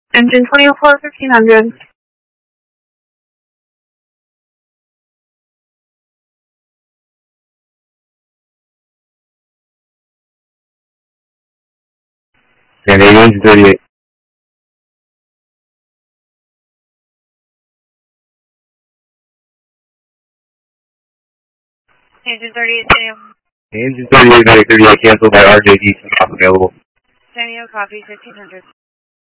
Engine 2004, 1500. San Diego, engine 38. Engine 38, Sam. Engine 38, Medic 38, canceled by RJD, not available. San Diego, copy, 1500.